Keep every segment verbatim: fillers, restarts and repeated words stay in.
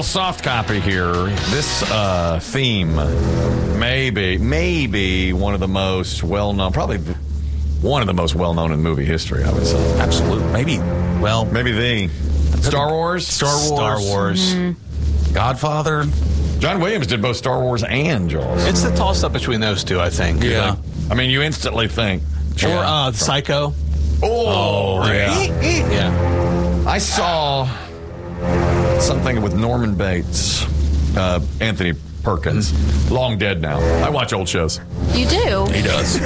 soft copy here. This uh, theme may be, maybe one of the most well-known, probably one of the most well-known in movie history, I would say. Absolutely. Maybe, well... Maybe the... Star Wars? Star Wars. Star Wars. Mm-hmm. Godfather. John Williams did both Star Wars and Jaws. It's the toss-up between those two, I think. Yeah. Like, I mean, you instantly think... Or uh, Psycho. Oh, Right. yeah. Yeah. I saw something with Norman Bates, uh, Anthony Perkins, long dead now. I watch old shows. You do? He does.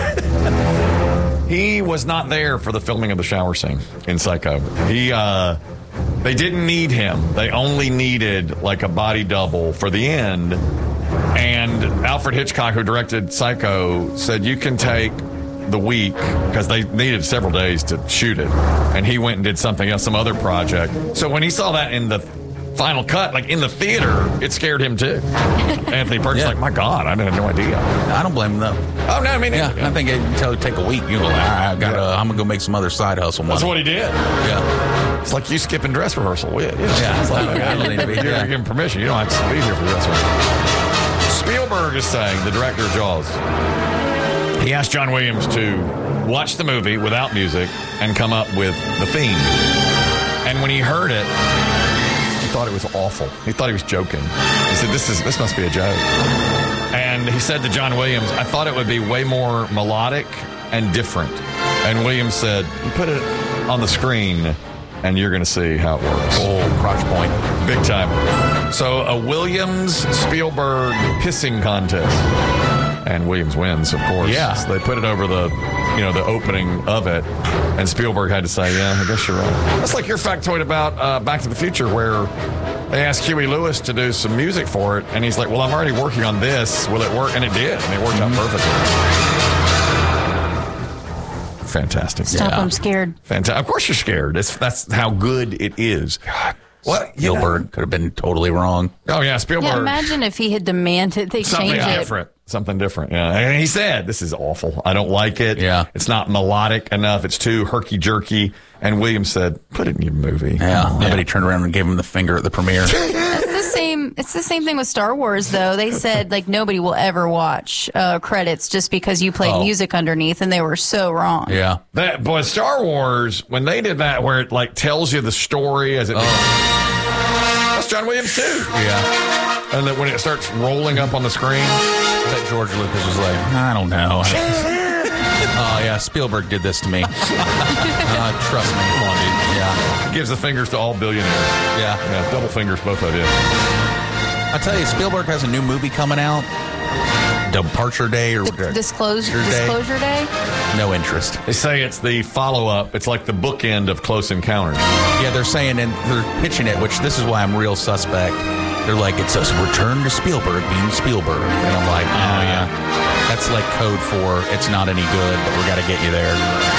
He was not there for the filming of the shower scene in Psycho. He, uh, they didn't need him. They only needed like a body double for the end. And Alfred Hitchcock, who directed Psycho, said you can take the week because they needed several days to shoot it, and he went and did something else, some other project. So when he saw that in the final cut, like in the theater, it scared him too. Anthony Perkins, Yeah. like, my God, I had no idea. I don't blame him, though. Oh no, I mean, Yeah, I think it'd take a week. You know, like, all right, I gotta, Yeah. I'm gonna go make some other side hustle money. that's what he did. Yeah. It's like you skipping dress rehearsal. Yeah, yeah. Yeah, It's like, I don't need to be you're here. giving permission. You don't have to be here for dress rehearsal. Spielberg is saying, the director of Jaws, he asked John Williams to watch the movie without music and come up with the theme. And when he heard it, he thought it was awful. He thought he was joking. He said, "This is this must be a joke." And he said to John Williams, "I thought it would be way more melodic and different." And Williams said, "You put it on the screen, and you're going to see how it works." Oh, crotch point. Big time. So a Williams-Spielberg pissing contest. And Williams wins, of course. Yeah. So they put it over the, you know, the opening of it. And Spielberg had to say, yeah, I guess you're right. That's like your factoid about uh, Back to the Future, where they asked Huey Lewis to do some music for it. And he's like, well, I'm already working on this. Will it work? And it did. And it worked out perfectly. Fantastic. Stop, Yeah. I'm scared. Fantastic. Of course you're scared. It's, that's how good it is. God. What? Spielberg could have been totally wrong. Oh, yeah, Spielberg. Yeah, imagine if he had demanded they Something change it. different. Something different. Yeah. And he said, this is awful. I don't like it. Yeah. It's not melodic enough. It's too herky-jerky. And Williams said, put it in your movie. Yeah. I bet he turned around and gave him the finger at the premiere. It's the same. It's the same thing with Star Wars, though. They said like nobody will ever watch uh, credits just because you played Oh. music underneath, and they were so wrong. Yeah. That, boy, Star Wars, when they did that, where it like tells you the story as it. That's John Williams, too. Yeah. And then when it starts rolling up on the screen. I bet George Lucas was like, I don't know. Oh, yeah, Spielberg did this to me. uh, trust me. Come on, dude. Yeah. Gives the fingers to all billionaires. Yeah. Yeah, double fingers, both of you. I tell you, Spielberg has a new movie coming out. Departure Day or D- disclosure, Day. disclosure day. No interest. They say it's the follow-up. It's like the bookend of Close Encounters. Yeah, they're saying, and they're pitching it, which this is why I'm real suspect. They're like, it's a return to Spielberg being Spielberg. And I'm like, oh, yeah. That's like code for it's not any good, but we got to get you there.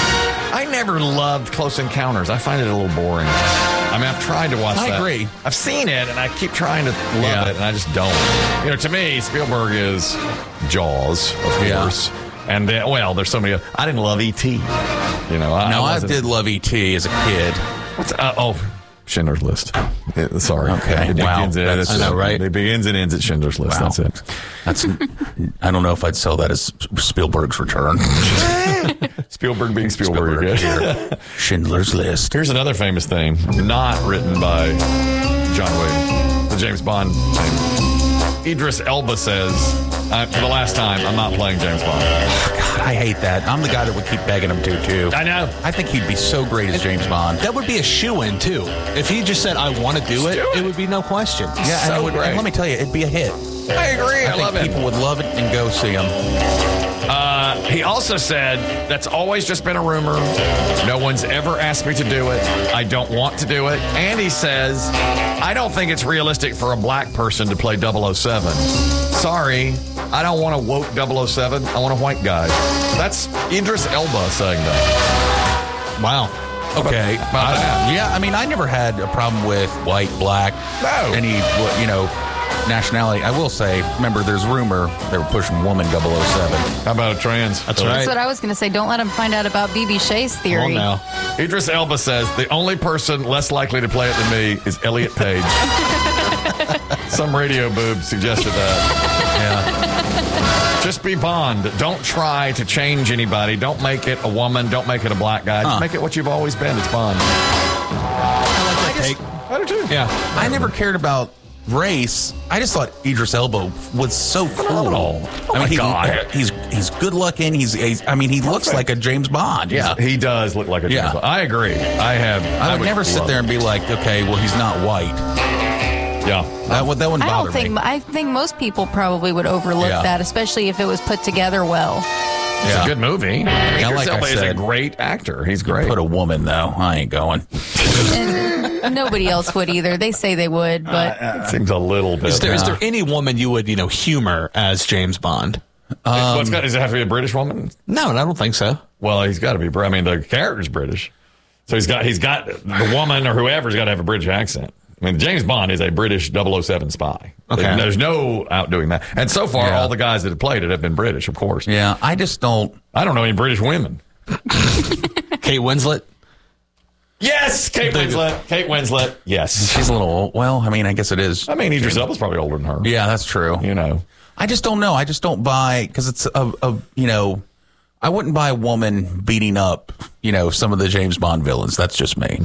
I never loved Close Encounters. I find it a little boring. I mean, I've tried to watch I that. agree. I've seen it, and I keep trying to love Yeah. it, and I just don't. You know, to me, Spielberg is Jaws, of Yeah. course. And, then, well, there's so many. I didn't love E T You know, I, No, I, I wasn't- did love E T as a kid. What's, uh, oh, Schindler's List. Yeah, sorry. Okay. It Wow. begins and- That's- that's- I know, right? It begins and ends at Schindler's List. Wow. That's it. That's. I don't know if I'd sell that as Spielberg's return. Spielberg being Spielberg. Spielberg again. here. Schindler's List. Here's another famous thing, not written by John Williams, the James Bond thing. Idris Elba says, uh, for the last time, I'm not playing James Bond. God, I hate that. I'm the guy that would keep begging him to, too. I know. I think he'd be so great as James Bond. That would be a shoo-in, too. If he just said, I want to do it, do it. it would be no question. Yeah, and, so it would, great. and let me tell you, it'd be a hit. I agree. I, I, think love it. people would love it and go see him. Uh, he also said, that's always just been a rumor. No one's ever asked me to do it. I don't want to do it. And he says, I don't think it's realistic for a black person to play double oh seven. Sorry, I don't want a woke double oh seven. I want a white guy. That's Idris Elba saying that. Wow. Okay. about I- that? yeah, I mean, I never had a problem with white, black, No. any, you know, nationality. I will say, remember, there's rumor they were pushing woman double oh seven. How about a trans? That's Uh, right. That's what I was going to say. Don't let him find out about B B Shea's Come theory. on now. Idris Elba says, the only person less likely to play it than me is Elliot Page. Some radio boob suggested that. Yeah. Just be Bond. Don't try to change anybody. Don't make it a woman. Don't make it a black guy. Just Huh. make it what you've always been. It's Bond. I like that take. I do too. Yeah. I never cared about race. I just thought Idris Elba was so cool. Phenomenal. Oh I mean, my he, God. he's he's good looking. He's, he's I mean, he looks like a James Bond. Yeah. He does look like a James Yeah. Bond. I agree. I have. I would never sit love there it. and be like, okay, well, he's not white. Yeah. That would that wouldn't I bother don't think. me. I think most people probably would overlook Yeah. that, especially if it was put together well. It's Yeah. a good movie. I mean, Yeah, Idris like I Elba is a said, great actor. He's great. Put a woman though. I ain't going. And nobody else would either. They say they would, but It seems a little bit. Is there, is uh, there any woman you would, you know, humor as James Bond? what's got, does it have to be a British woman? No, I don't think so. Well, he's got to be. I mean, the character's British, so he's got he's got the woman or whoever's got to have a British accent. I mean, James Bond is a British double oh seven spy. Okay. There- There's no outdoing that. And so far, Yeah. all the guys that have played it have been British, of course. Yeah, I just don't. I don't know any British women. Kate Winslet? Yes, Kate There you go. Winslet. Kate Winslet. Yes. She's a little old. Well, I mean, I guess it is. I mean, Idris Elba's probably older than her. Yeah, that's true. You know. I just don't know. I just don't buy because it's a, a you know, I wouldn't buy a woman beating up you know some of the James Bond villains. That's just me.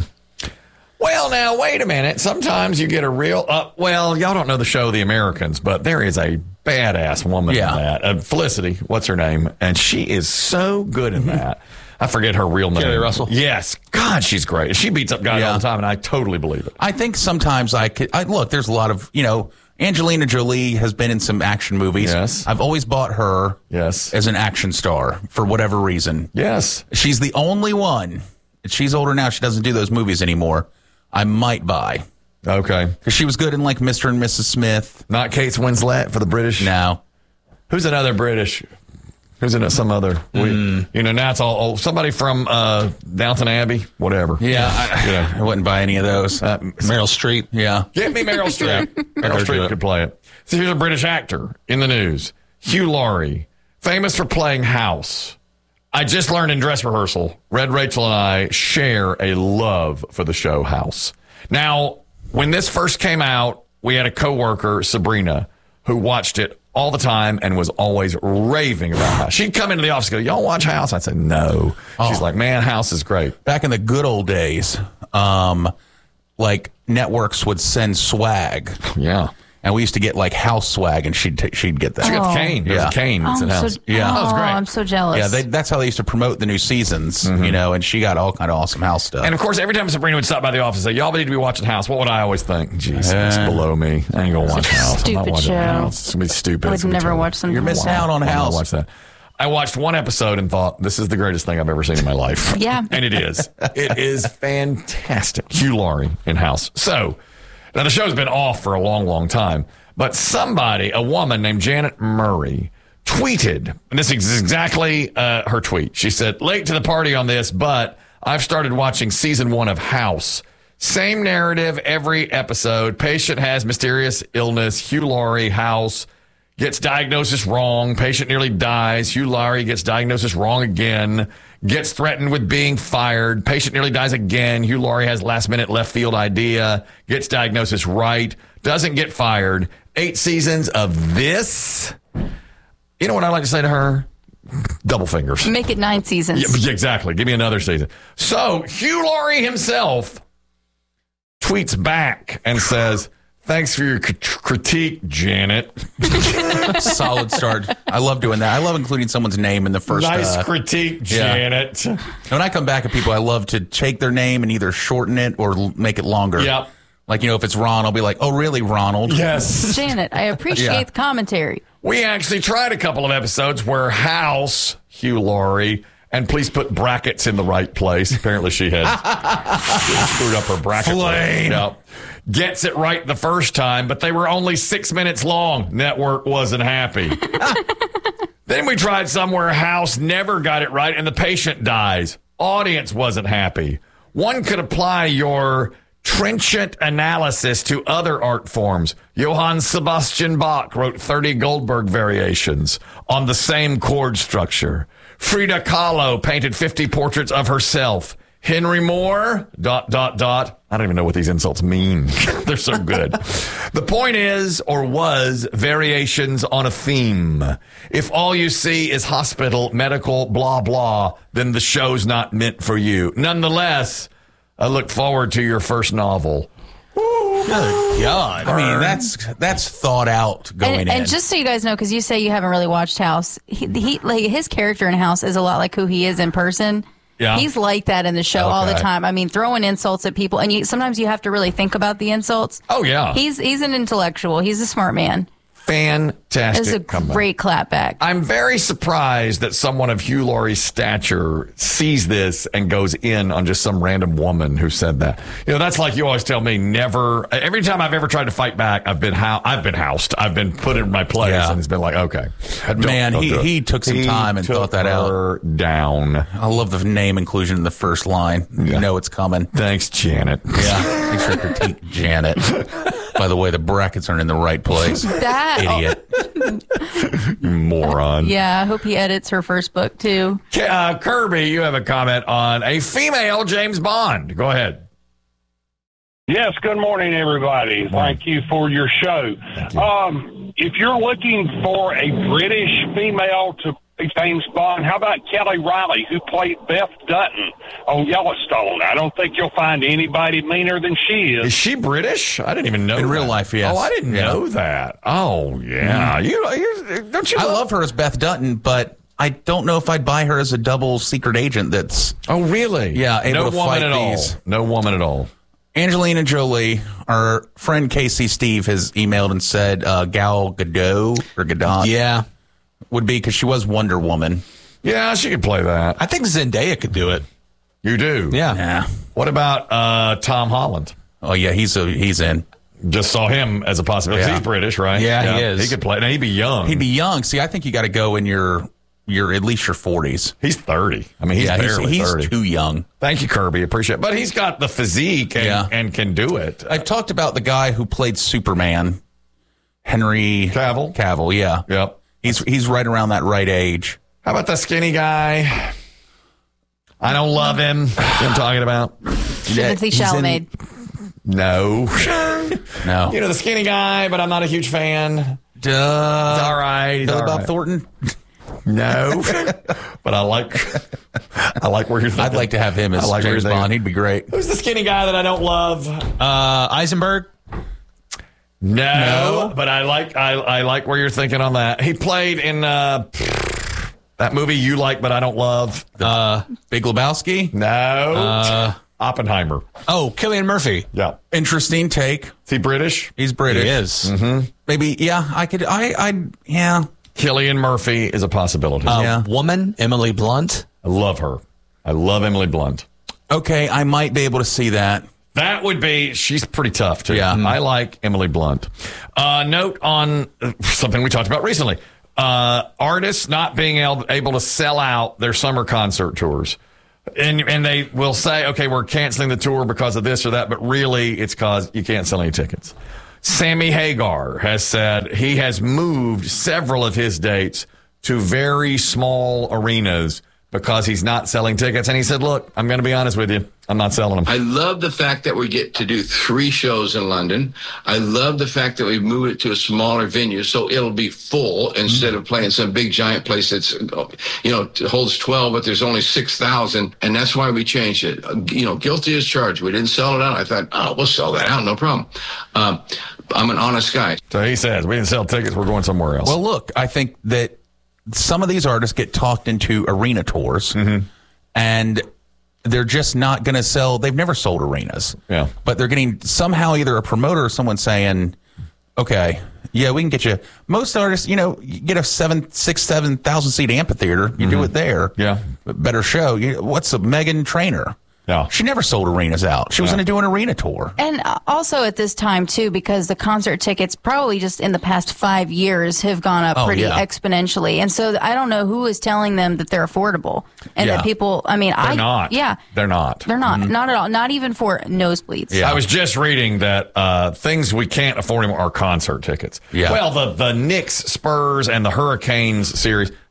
Well, now, wait a minute. Sometimes you get a real, uh, well, y'all don't know the show The Americans, but there is a badass woman Yeah. in that. Uh, Felicity, what's her name? And she is so good in that. I forget her real name. Kerry Russell? Yes. God, she's great. She beats up guys Yeah. all the time, and I totally believe it. I think sometimes I could. I, look, there's a lot of you know. Angelina Jolie has been in some action movies. Yes. I've always bought her Yes. as an action star for whatever reason. Yes. She's the only one. She's older now. She doesn't do those movies anymore. I might buy Okay. because she was good in like Mister and Missus Smith. Not Kate Winslet for the British. Now, Who's another British? Who's in it? Some other? We, you know, now it's all, all somebody from uh, Downton Abbey, whatever. yeah, I, You know. I wouldn't buy any of those. Uh, Meryl Streep? yeah, Give me Meryl Streep. Meryl her do Streep it. could play it. So here's a British actor in the news, Hugh Laurie, famous for playing House. I just learned in dress rehearsal, Red Rachel and I share a love for the show House. Now, when this first came out, we had a coworker, Sabrina, who watched it all the time and was always raving about House. She'd come into the office and go, y'all watch House? I'd say, no. She's like, man, House is great. back in the good old days, um, like networks would send swag, Yeah. and we used to get like house swag, and she'd t- she'd get that. She got the cane. There's Yeah. a cane that's Oh, in I'm House. so, Yeah. oh, That was great. I'm so jealous. Yeah, they, that's how they used to promote the new seasons, you know, and she got all kind of awesome house stuff. And of course, every time Sabrina would stop by the office and say, y'all need to be watching House, what would I always think? Jeez, that's below me. I ain't going to watch House. I'm not Stupid watching show. House. It's going to be stupid. I It's would gonna be never terrible. watch something. You're missing like that. out on I'm not House. watch that. I watched one episode and thought, this is the greatest thing I've ever seen in my life. Yeah. And it is. It is fantastic. Hugh Laurie in House. So, now the show's been off for a long, long time, but somebody, a woman named Janet Murray, tweeted, and this is exactly uh, her tweet. She said, late to the party on this, but I've started watching season one of House. Same narrative every episode. Patient has mysterious illness. Hugh Laurie, House, gets diagnosis wrong. Patient nearly dies. Hugh Laurie gets diagnosis wrong again. Gets threatened with being fired. Patient nearly dies again. Hugh Laurie has last minute left field idea. Gets diagnosis right. Doesn't get fired. Eight seasons of this. You know what I like to say to her? Double fingers. Make it nine seasons. Yeah, exactly. Give me another season. So Hugh Laurie himself tweets back and says, thanks for your c- critique, Janet. Solid start. I love doing that. I love including someone's name in the first. Nice uh, critique, yeah. Janet. when I come back at people, I love to take their name and either shorten it or l- make it longer. Yep. Like, you know, if it's Ron, I'll be like, oh, really, Ronald? Yes. Janet, I appreciate Yeah. the commentary. We actually tried a couple of episodes where House, Hugh Laurie, and please put brackets in the right place. Apparently she had screwed up her bracket. Flame. Yep. Gets it right the first time, but they were only six minutes long. Network wasn't happy. Then we tried somewhere House never got it right and the patient dies. Audience wasn't happy. One could apply your trenchant analysis to other art forms. Johann Sebastian Bach wrote thirty Goldberg variations on the same chord structure. Frida Kahlo painted fifty portraits of herself. Henry Moore, dot, dot, dot. I don't even know what these insults mean. They're so good. The point is, or was, variations on a theme. If all you see is hospital, medical, blah, blah, then the show's not meant for you. Nonetheless, I look forward to your first novel. Oh, God. I mean, that's that's thought out going and, in. and just so you guys know, because you say you haven't really watched House, he, he like his character in House is a lot like who he is in person. Yeah. He's like that in the show all the Okay. time. I mean, throwing insults at people, and you, sometimes you have to really think about the insults. Oh, yeah. He's he's an intellectual. He's a smart man. Fantastic. It's a comeback. great clapback. I'm very surprised that someone of Hugh Laurie's stature sees this and goes in on just some random woman who said that. You know, that's like you always tell me, never, every time I've ever tried to fight back, I've been hou- I've been housed. I've been put in my place, Yeah. and it's been like, okay. Don't- Man, don't he- do it. he took some time and took thought that out. her down. I love the name inclusion in the first line. You know it's coming. Thanks, Janet. Yeah. Thanks for critique, Janet. By the way, the brackets aren't in the right place. That Idiot. You moron. Yeah, I hope he edits her first book too. Uh, Kirby, you have a comment on a female James Bond. Go ahead. Yes, good morning, everybody. Thank you for your show. you. Um, if you're looking for a British female to play James Bond, how about Kelly Riley, who played Beth Dutton on Yellowstone? I don't think you'll find anybody meaner than she Is is. she British? I didn't even know In that. real life, yes. Oh, I didn't Yeah. know that. Oh, yeah. You, you don't you? I love her as Beth Dutton, but I don't know if I'd buy her as a double secret agent that's Oh, really? Yeah, able no to woman fight at these. all. No woman at all. Angelina Jolie. Our friend Casey Steve has emailed and said uh, Gal Gadot or Gadot Yeah. would be because she was Wonder Woman. Yeah, she could play that. I think Zendaya could do it. You do. Yeah. Yeah. What about uh, Tom Holland? Oh yeah, he's a, he's in. Just saw him as a possibility. Yeah. He's British, right? Yeah, he is. He could play. Now, he'd be young. He'd be young. See, I think you got to go in your your at least your forties. He's thirty. I mean, he's Yeah, he's, barely he's thirty. too young. Thank you, Kirby. Appreciate it. But he's got the physique and, Yeah. and can do it. I've talked about the guy who played Superman, Henry Cavill? Cavill, yeah. Yep. He's he's right around that right age. How about the skinny guy? I don't love him. You know what I'm talking about? Timothy he's in- Chalamet. No. No. You know, the skinny guy, but I'm not a huge fan. Duh. He's all right. He's Billy all Bob right. Thornton. No. But I like I like where you're thinking. I'd like to have him as I like where James you're thinking. Bond. He'd be great. Who's the skinny guy that I don't love? Uh, Eisenberg. No, No. but I like I, I like where you're thinking on that. He played in uh, that movie you like, but I don't love. Uh, Big Lebowski. No, uh, Oppenheimer. oh, Cillian Murphy. Yeah, Interesting take. is he British? He's British. He is. Mm-hmm. Maybe. Yeah. I could. I. I. Yeah. Cillian Murphy is a possibility. Uh, Yeah. Woman, Emily Blunt. I love her. I love Emily Blunt. Okay. I might be able to see that. That would be, she's pretty tough, too. Yeah. I like Emily Blunt. Uh, note on uh, something we talked about recently. Uh, artists not being able, able to sell out their summer concert tours. And and they will say, okay, we're canceling the tour because of this or that, but really it's because you can't sell any tickets. Sammy Hagar has said he has moved several of his dates to very small arenas because he's not selling tickets. And he said, look, I'm going to be honest with you. I'm not selling them. I love the fact that we get to do three shows in London. I love the fact that we moved it to a smaller venue, so it'll be full instead of playing some big giant place that's, you know, holds twelve, but there's only six thousand, and that's why we changed it. You know, guilty as charged. We didn't sell it out. I thought, oh, we'll sell that out, no problem. Um, I'm an honest guy. So he says, we didn't sell tickets. We're going somewhere else. Well, look. I think that some of these artists get talked into arena tours, and they're just not going to sell. They've never sold arenas. Yeah. But they're getting somehow either a promoter or someone saying, okay, yeah, we can get you. Most artists, you know, you get a seven, six, seven thousand seat amphitheater. You do it there. Yeah. Better show. You, what's a Megan Trainor? Yeah. She never sold arenas out. She was Yeah. going to do an arena tour. And also at this time, too, because the concert tickets probably just in the past five years have gone up Oh, pretty yeah. exponentially. And so I don't know who is telling them that they're affordable. And Yeah. that people, I mean, They're I. not. Yeah. They're not. They're not. Not at all. Not even for nosebleeds. Yeah. I was just reading that uh, things we can't afford anymore are concert tickets. Yeah. Well, the, the Knicks, Spurs, and the Hurricanes series,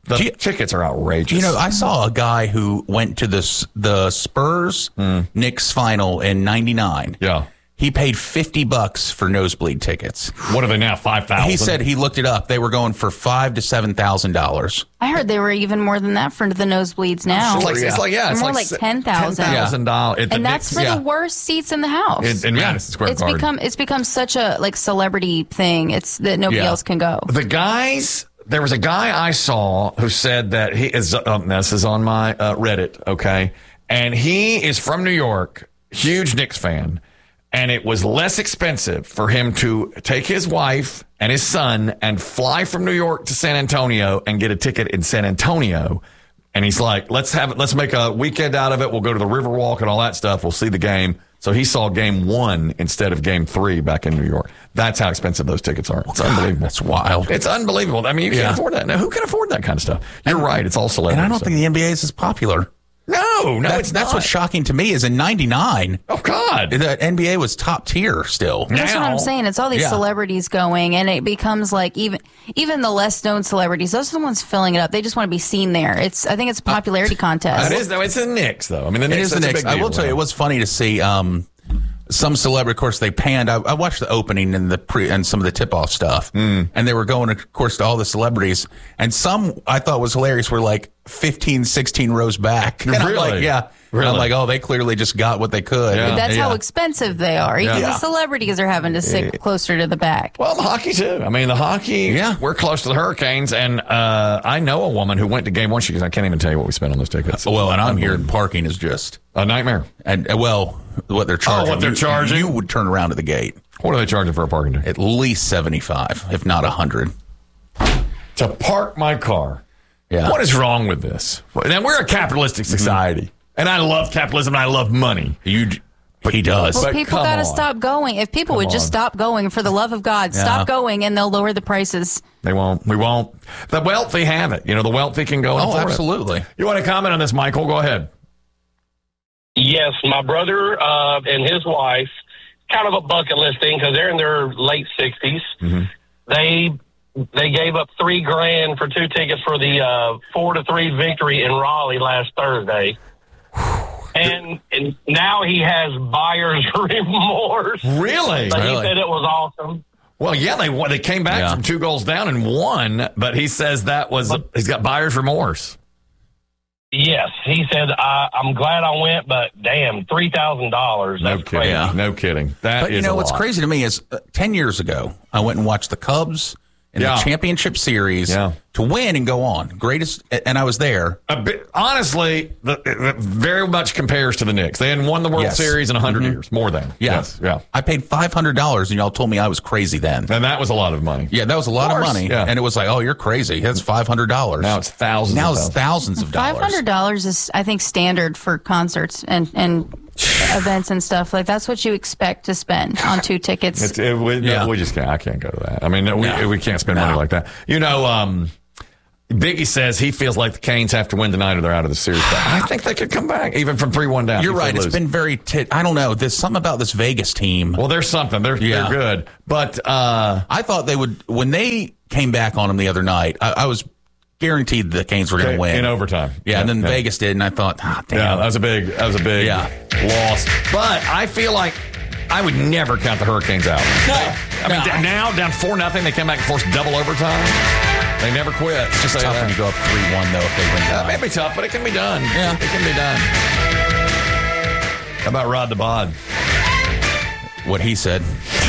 The Do you- tickets are outrageous. You know, I saw a guy who went to the the Spurs Knicks final in ninety-nine. Yeah. He paid fifty bucks for nosebleed tickets. What are they now? Five thousand. He said he looked it up. They were going for five to seven thousand dollars. I heard they were even more than that for the nosebleeds now. It's like, it's like yeah, it's More like, like ten thousand. Ten thousand dollars. And that's for yeah. the worst seats in the house. in, in Madison Square it's Garden. become it's become such a like celebrity thing. It's that nobody Yeah. else can go. The guys, there was a guy I saw who said that he is, um, this is on my uh, Reddit, okay? And he is from New York, huge Knicks fan. And it was less expensive for him to take his wife and his son and fly from New York to San Antonio and get a ticket in San Antonio. And he's like, let's have it, let's make a weekend out of it. We'll go to the Riverwalk and all that stuff. We'll see the game. So he saw game one instead of game three back in New York. That's how expensive those tickets are. It's unbelievable. That's wild. It's unbelievable. I mean, you can't Yeah. afford that. Now, who can afford that kind of stuff? You're right. It's all And celebrity. I don't think the N B A is as popular. No, no, That's, it's that's not. what's shocking to me is in ninety-nine, Oh, God. the N B A was top tier still. That's what Now- I'm saying. It's all these Yeah. celebrities going, and it becomes like even even the less known celebrities. Those are the ones filling it up. They just want to be seen there. It's I think it's a popularity contest. It is, though. It's the Knicks, though. I mean, the It Knicks is the that's a Knicks. big I will deal, tell you, though. it was funny to see um, some celebrity. Of course, they panned. I, I watched the opening and the pre and some of the tip off stuff, Mm. and they were going, of course, to all the celebrities. And some I thought was hilarious were like fifteen, sixteen rows back. And I'm Really? like, yeah. Really? I'm like, oh, they clearly just got what they could. Yeah. But that's Yeah. how expensive they are. Even Yeah. the celebrities are having to sit closer to the back. Well, the hockey, too. I mean, the hockey, Yeah. we're close to the Hurricanes. And uh, I know a woman who went to game one. She goes, I can't even tell you what we spent on those tickets. Well, and I'm here, and parking is just A nightmare. and uh, well, what they're charging. Oh, what they're You- charging? You would turn around at the gate What are they charging for a parking ticket? at least seventy-five, if not a hundred. To park my car. Yeah. What is wrong with this? Now, we're a capitalistic society. And I love capitalism and I love money. You, he does. Well, But people come got to on. stop going. If people would just on. stop going, for the love of God, Yeah. stop going, and they'll lower the prices. They won't. We won't. The wealthy have it. You know, the wealthy can go and Oh, afford it. absolutely. You want to comment on this, Michael? Go ahead. Yes, my brother uh, and his wife, kind of a bucket list thing because they're in their late sixties. Mm-hmm. They they gave up three grand for two tickets for the uh, four to three victory in Raleigh last Thursday, and, and now he has buyer's remorse. Really? But Really? he said it was awesome. Well, yeah, they won- they came back Yeah. from two goals down and won, but he says that was he's got buyer's remorse. Yes, he said I, I'm glad I went, but damn, three thousand dollars. No That's kidding. crazy. Yeah. No kidding. That But you is know a what's lot. crazy to me is uh, ten years ago, I went and watched the Cubs in Yeah. the championship series Yeah. to win and go on. Greatest, and I was there. A bit, honestly, the, it very much compares to the Knicks. They hadn't won the World Yes. Series in one hundred years, more than. Yeah. Yes, yeah. I paid five hundred dollars, and y'all told me I was crazy then. And that was a lot of money. Yeah, that was a lot of, Of course, money. yeah. And it was like, oh, you're crazy. That's five hundred dollars. Now it's thousands Now of it's thousands of dollars. Five hundred dollars is, I think, standard for concerts and and events and stuff. Like that's what you expect to spend on two tickets. It's, it, we, no, Yeah. we just can't. I can't go to that. I mean, we, No. we can't spend money No. like that. You know, um, Biggie says he feels like the Canes have to win tonight or they're out of the series. But I think they could come back even from three one down. You're if they right. It's lose. been very. T- I don't know. There's something about this Vegas team. Well, there's something. They're, Yeah. they're good. But uh, I thought they would when they came back on them the other night. I, I was guaranteed the Canes were going to win in overtime. Yeah, and then yeah. Vegas did, and I thought, ah, damn. Yeah, that was a big, that was a big Yeah. loss. But I feel like I would never count the Hurricanes out. No. I mean, No. d- now down four nothing, they came back and forced double overtime. They never quit. It's just Say tough that. when you go up three one though if they win. Uh, tonight. it may be tough, but it can be done. Yeah. It can be done. How about Rod the Bod? What he said.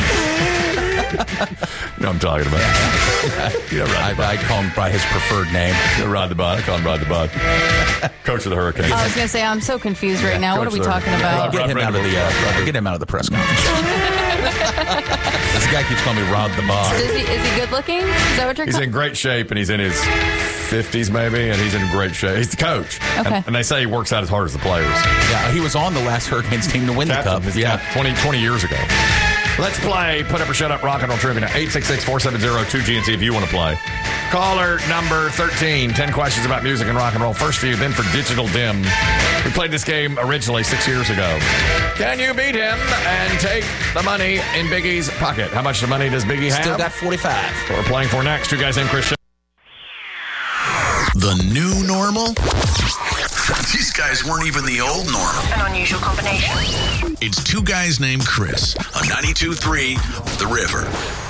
You know what I'm talking about. You know Rod the I, I call him by his preferred name. Bod. You know Rod the Bod. I call him Rod the Bod. Coach of the Hurricanes. I was going to say, I'm so confused right now. What are we Coach there. talking about? Get him out of the uh, get him out of the press conference. This guy keeps calling me Rod the Bod. Is he, is he good looking? Is that what you're He's calling? in great shape, and he's in his fifties maybe, and he's in great shape. He's the coach. Okay. And, and they say he works out as hard as the players. Yeah, he was on the last Hurricanes team to win the Captain, cup. his Yeah, cap- twenty, twenty years ago. Let's play Put Up or Shut Up Rock and Roll Trivia now. eight six six, four seven zero, two G and see if you want to play. Caller number thirteen. ten questions about music and rock and roll. First for you, then for Digital Dim. We played this game originally six years ago. Can you beat him and take the money in Biggie's pocket? How much money does Biggie have? still got forty-five. What we're playing for next. Two guys named Christian. The new normal? These guys weren't even the old normal. An unusual combination. It's two guys named Chris on ninety-two point three The River.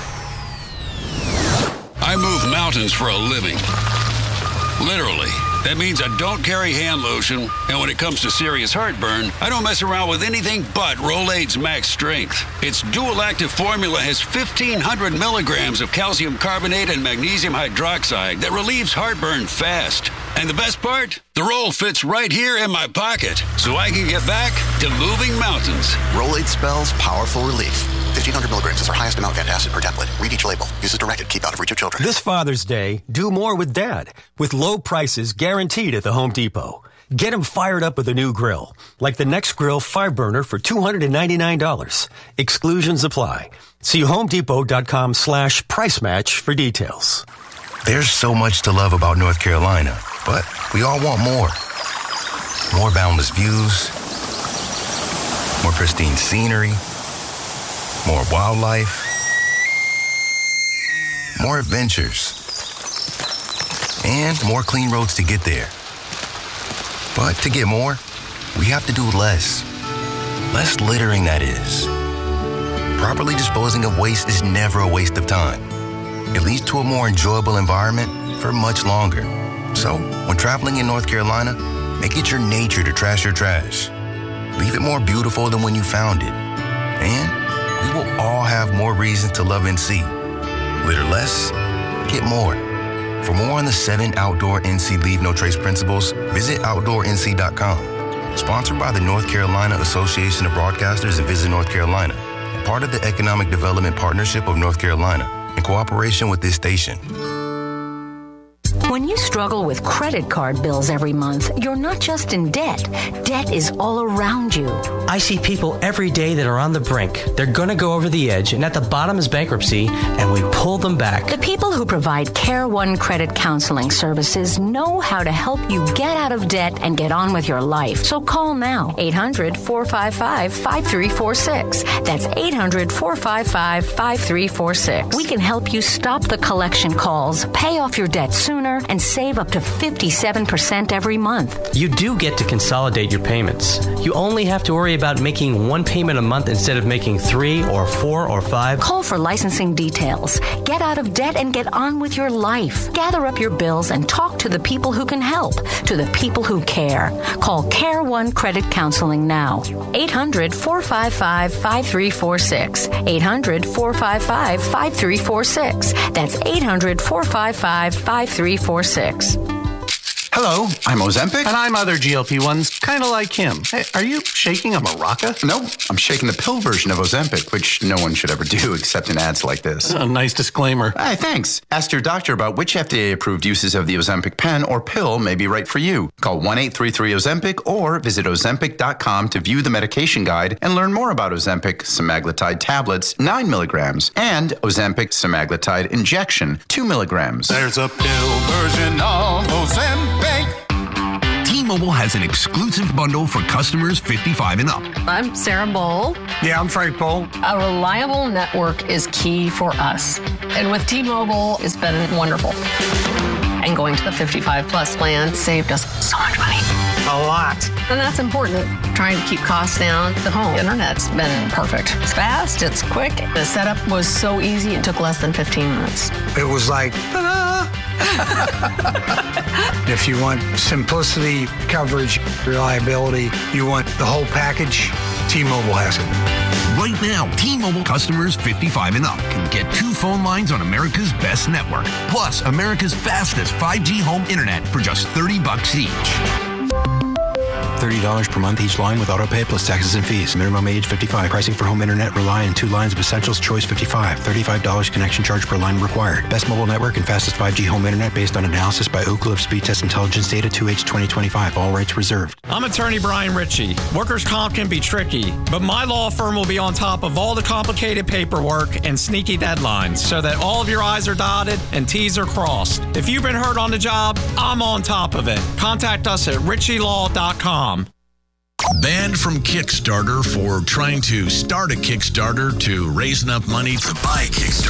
I move mountains for a living. Literally. That means I don't carry hand lotion, and when it comes to serious heartburn, I don't mess around with anything but Rolaids Max Strength. Its dual-active formula has fifteen hundred milligrams of calcium carbonate and magnesium hydroxide that relieves heartburn fast. And the best part? The roll fits right here in my pocket, so I can get back to moving mountains. Rolaids spells powerful relief. fifteen hundred milligrams is our highest amount of antacid per template. Read each label. Use as directed. Keep out of reach of children. This Father's Day, do more with Dad. With low prices guaranteed at the Home Depot. Get him fired up with a new grill. Like the Next Grill five burner for two hundred ninety-nine dollars. Exclusions apply. See homedepot.com slash price match for details. There's so much to love about North Carolina, but we all want more. More boundless views. More pristine scenery. More wildlife, more adventures, and more clean roads to get there. But to get more, we have to do less. Less littering, that is. Properly disposing of waste is never a waste of time. It leads to a more enjoyable environment for much longer. So, when traveling in North Carolina, make it your nature to trash your trash. Leave it more beautiful than when you found it. And we will all have more reasons to love N C. Litter less, get more. For more on the seven outdoor N C Leave No Trace principles, visit outdoor N C dot com. Sponsored by the North Carolina Association of Broadcasters and Visit North Carolina. Part of the Economic Development Partnership of North Carolina, in cooperation with this station. When you struggle with credit card bills every month, you're not just in debt. Debt is all around you. I see people every day that are on the brink. They're going to go over the edge, and at the bottom is bankruptcy, and we pull them back. The people who provide Care One Credit Counseling Services know how to help you get out of debt and get on with your life. So call now, eight hundred, four five five, five three four six. That's eight hundred, four five five, five three four six. We can help you stop the collection calls, pay off your debt sooner, and save up to fifty-seven percent every month. You do get to consolidate your payments. You only have to worry about making one payment a month instead of making three or four or five. Call for licensing details. Get out of debt and get on with your life. Gather up your bills and talk to the people who can help, to the people who care. Call Care One Credit Counseling now. eight hundred, four five five, five three four six. eight hundred, four five five, five three four six. That's eight hundred, four five five, five three four six. Hello, I'm Ozempic. And I'm other G L P ones, kind of like him. Hey, are you shaking a maraca? No, I'm shaking the pill version of Ozempic, which no one should ever do except in ads like this. A nice disclaimer. Hey, thanks. Ask your doctor about which F D A-approved uses of the Ozempic pen or pill may be right for you. Call one eight three three Ozempic or visit ozempic dot com to view the medication guide and learn more about Ozempic semaglutide tablets, nine milligrams, and Ozempic semaglutide injection, two milligrams. There's a pill version of Ozempic. T-Mobile has an exclusive bundle for customers fifty-five and up. I'm Sarah Bowl. Yeah, I'm Frank Bowl. A reliable network is key for us. And with T-Mobile, it's been wonderful. And going to the fifty-five plus plan saved us so much money. A lot. And that's important. Trying to keep costs down. The home internet's been perfect. It's fast, it's quick. The setup was so easy, it took less than fifteen minutes. It was like, ta-da! If you want simplicity, coverage, reliability, you want the whole package, T-Mobile has it. Right now, T-Mobile customers fifty-five and up can get two phone lines on America's best network, plus America's fastest five G home internet for just thirty bucks each. thirty dollars per month each line with auto pay plus taxes and fees. Minimum age fifty-five. Pricing for home internet rely on two lines of Essentials Choice fifty-five. thirty-five dollars connection charge per line required. Best mobile network and fastest five G home internet based on analysis by Oak Cliff Speed Test Intelligence Data two H twenty twenty-five. All rights reserved. I'm attorney Brian Ritchie. Workers' comp can be tricky, but my law firm will be on top of all the complicated paperwork and sneaky deadlines so that all of your I's are dotted and T's are crossed. If you've been hurt on the job, I'm on top of it. Contact us at ritchie law dot com. Banned from Kickstarter for trying to start a Kickstarter to raise enough money to buy Kickstarter.